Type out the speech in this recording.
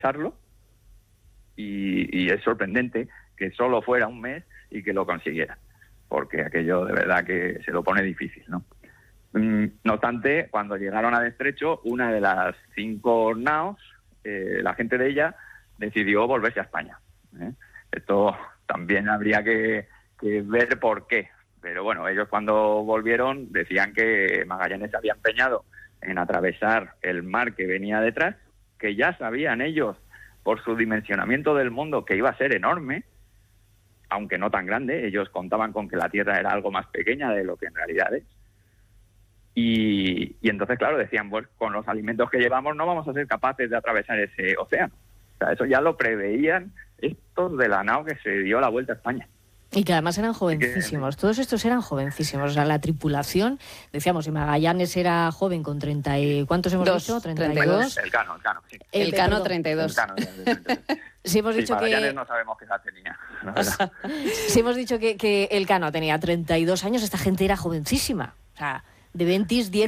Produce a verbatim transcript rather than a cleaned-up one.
atravesarlo y, y es sorprendente que solo fuera un mes y que lo consiguiera, porque aquello de verdad que se lo pone difícil, ¿no? No obstante, cuando llegaron a Estrecho, una de las cinco naos, eh, la gente de ella decidió volverse a España, ¿eh? Esto también habría que, que ver por qué. Pero bueno, ellos cuando volvieron decían que Magallanes se había empeñado en atravesar el mar que venía detrás, que ya sabían ellos, por su dimensionamiento del mundo, que iba a ser enorme, aunque no tan grande. Ellos contaban con que la Tierra era algo más pequeña de lo que en realidad es. Y, y entonces, claro, decían, pues con los alimentos que llevamos no vamos a ser capaces de atravesar ese océano. O sea, eso ya lo preveían estos de la nao que se dio la vuelta a España. Y que además eran jovencísimos, todos estos eran jovencísimos. O sea, la tripulación, decíamos, si Magallanes era joven con treinta y... ¿Cuántos hemos Dos, dicho? ¿treinta y dos? El Cano, el Cano, sí. El, el Cano, perdón. treinta y dos. El Cano, treinta y dos. Si hemos dicho sí, Magallanes que... no sabemos qué edad tenía, la verdad. Si hemos dicho que, que el Cano tenía treinta y dos años, esta gente era jovencísima. O sea, de veinte, diez